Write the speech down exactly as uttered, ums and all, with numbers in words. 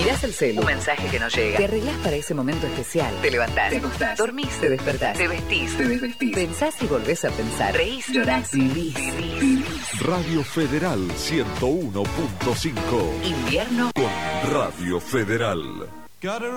Mirás el celu. Un mensaje que no llega. Te arreglás para ese momento especial. Te levantás. Te acostás. Dormís. Te despertás. Te vestís. Te desvestís. Pensás y volvés a pensar. Reís. Llorás. Vivís. Vivís. Radio Federal ciento uno punto cinco. Invierno Con Radio Federal.